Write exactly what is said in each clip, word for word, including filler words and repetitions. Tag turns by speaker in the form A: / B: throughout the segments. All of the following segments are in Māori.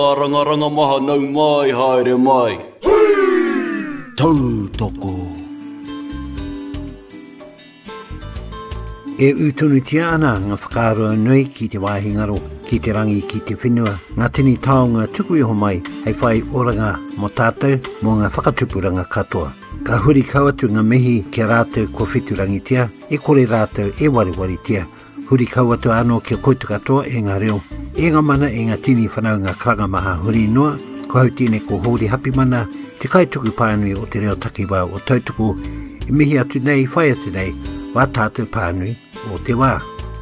A: Ranga maha nau mai haere mai.
B: Tau toko. E utunu tia ana ngā whakaroa nui ki te wāhingaro, ki te rangi ki te whenua, ngā tini taonga tuku iho mai, hei whai oranga mo tātou mo ngā whakatupuranga katoa. Ka huri kauatu ngā mihi kia rātou kua whiturangi tia, e kore rātou e wari wari tia, huri kauatu anō kia koitu katoa e ngā reo. E ngā mana e ngā tini whanau ngā kranga maha huri noa, ko hau tine ko hori hapi mana, te kaituku pānui o te reo takiwā o tautuku, e mihi atu nei, whai atu nei, wā tātou pānui o te wā.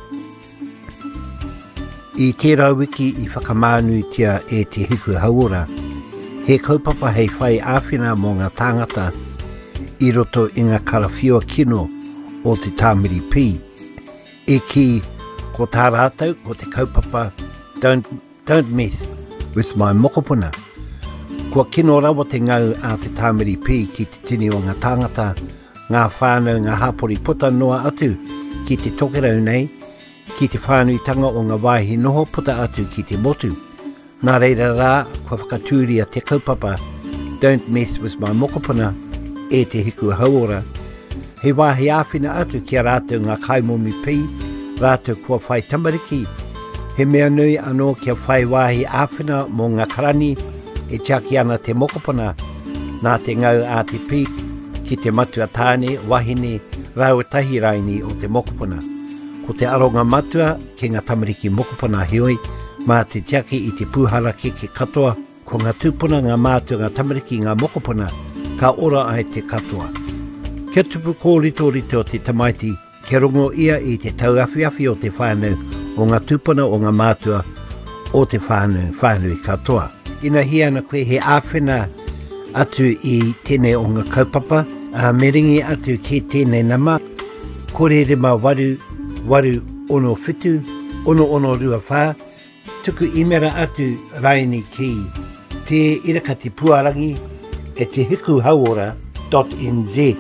B: I tērā wiki i whakamānui tia e te hiku hauora, he kaupapa hei whai āwhina mō ngā tāngata i roto i ngā karawhiua kino o te tāmiri pī. E ki ko tā rātou ko te kaupapa don't, don't mess with my mokopuna. Kua kino rawa te ngau a te tāmiri pī ki te tini o ngā tāngata, ngā whānau, ngā hapori puta noa atu ki te tokerau nei, ki te whānuitanga o ngā waihi noho puta atu ki te motu. Nā reira rā, kua whakatūria te kaupapa don't mess with my mokopuna e te hiku hauora. He wāhi āwhina atu kia rātou ngā kaimomi pī, rātou kua whai tamariki. He mea nui anō kia whai wāhi āwhina mō ngā karani e tiaki ana te mokopuna nā te ngau a te pī ki te matua tāne, wahine, rauatahi raini o te mokopuna. Ko te aronga matua ki ngā tamariki mokopuna hioi, mā te tiaki i te pūhara ki ke katoa, ko ngā tūpuna ngā mātua ngā tamariki ngā mokopuna, ka ora ai te katoa. Kia tupu ko rito rito te tamaiti, kia rongo ia i te tauawhiawhi o te whānau o ngā tūpuna o ngā mātua o te whānau, whānau i katoa. Ina hiana koe he āwhina atu i tēnei o ngā kaupapa, a meringi atu ki tēnei nama, kore rima waru, waru ono whitu, ono ono rua whā, tuku imera atu raini ki te irakati puarangi e te hiku hauora dot n z.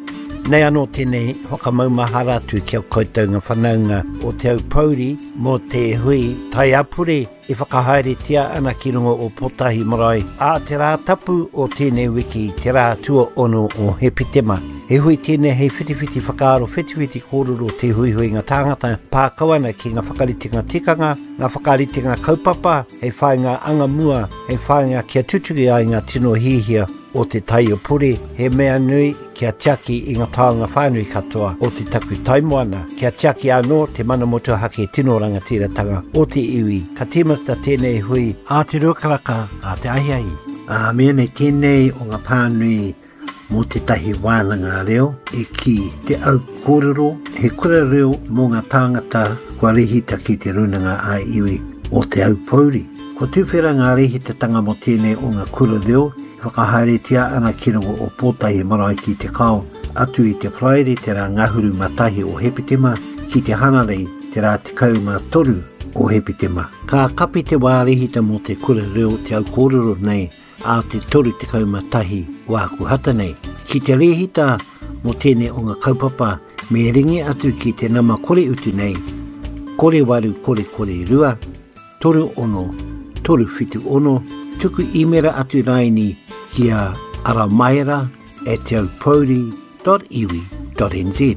B: Nei anō tēnei whakamaumahara atu kia koutou ngā whanaunga o te au pauri mō te hui tai apure e whakahaere tia ana ki rungo o potahi marae. A te rā tapu o tēnei wiki te rā tua ono o Hepitema. He hui tēnei hei whitiwhiti whakaaro whitiwhiti kōrero te hui hui ngā tāngata pākawana ki ngā whakaritinga tikanga, ngā whakaritinga kaupapa, hei whai ngā anga mua, hei whai ngā kia tutuki ai ngā tino hihia o te tai o pure, he mea nui kia tiaki i ngā tāonga whānui katoa o te taku taimoana, kia tiaki anō te mana motu hake tino rangatiratanga o te iwi, ka tīmata tēnei hui a te ruakaraka a te ahiai. A mea nei tēnei o ngā pānui mō te tahi wānanga reo e ki te au kōrero, he kura reo mō ngā tāngata kua rehita ki te runanga a iwi o te au pauri. Ko tūwhera ngā rehita tanga mo tēnei o ngā kura reo, whakahaere tia ana ki rungo o pōtahi marae ki te kao, atu i te praere te rā ngahuru matahi o Hepitema, ki te hanarei te rā te kauma toru o Hepitema. Ka kapi te wārehita mo te kura reo te au kōrero nei, a te toru te kauma tahi wāku hata nei. Ki te rehita mo tēnei o ngā kaupapa, me ringi atu ki te nama kore utu nei, kore waru kore kore rua, toru ono, toru whitu ono, tuku imera atu raini kia aramaera e te au pauri dot iwi dot n z.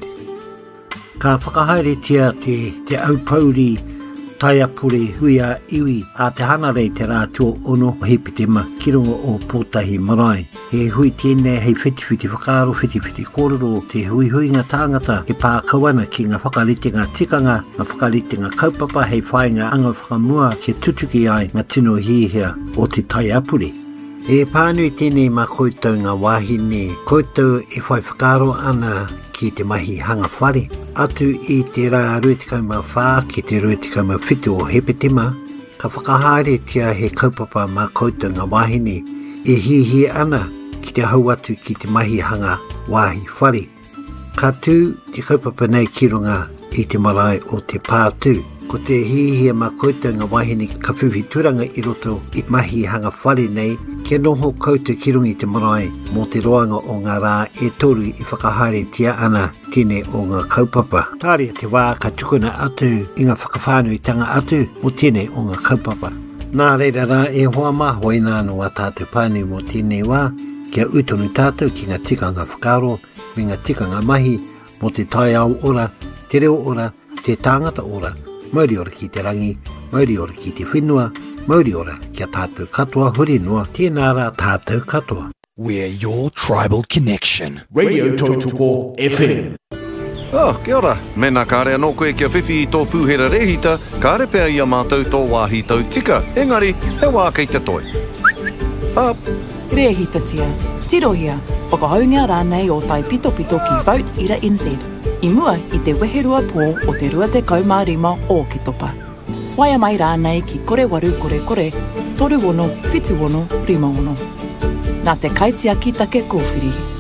B: Ka whakahaere tia te, te au pauri taiapure huia iwi a te hanarei te rā tua ono o Hepitema ki rungo o pōtahi marae. He hui tēnei hei whitiwhiti whakaaro whitiwhiti kōrero te hui hui ngā tāngata e pākawana ki ngā whakaritinga tikanga, ngā whakaritinga kaupapa hei whainga anga whakamua kia tutuki ai ngā tino hihia o te taiapure. E pānui tēnei mā koutou ngā wāhine, koutou e whai whakaaro ana ki te mahi hanga whare, atu i te rā ruetikauma whā ki te ruetikauma whitu o Hepitema, ka whakahaere tia he kaupapa mā koutou ngā wāhine, e hihi ana ki te hau atu ki te mahi hanga wāhi whare. Ka tū te kaupapa nei ki runga i te marae o te pātū. Ko te hihia mā koutou ngā wahine ka whiwhi turanga i roto i mahi hanga whare nei, kia noho koutou ki rungi te marae mō te roanga o ngā rā e toru i whakahaere tia ana tēnei o ngā kaupapa. Tāria te wā ka tukuna atu i ngā whakawhānuitanga atu mō tēnei o ngā kaupapa. Nā reira rā e hoa mā hoi nānu a tātou pāni mō tēnei wā, kia utonu tātou ki ngā tikanga whakaro, me ngā tikanga mahi, mō te tai au ora, te reo ora, te tāngata ora, mauri ora ki te rangi, mauri ora ki te whenua, mauri ora kia tātou katoa huri noa, tēnā rā tātou katoa.
C: We're your tribal connection.
A: Radio Tautuko F M.
D: Oh, kia ora. Mena kāre anō koe kia whiwhi i tō pūhera rehita, kāre pēr ia mātou tō wāhi tau tika. Engari, he wā kei te toi. Up.
E: Rehita tia, tirohia, whakahaungia rānei o tai pito pito ki Vote Ira N Z. I mua i te weherua pō o te rua te kaumārima o ki topa. Waia mai rānei ki kore waru kore kore, toru wono, whitu wono, rima wono. Nā te kaitia ki take kōwhiri.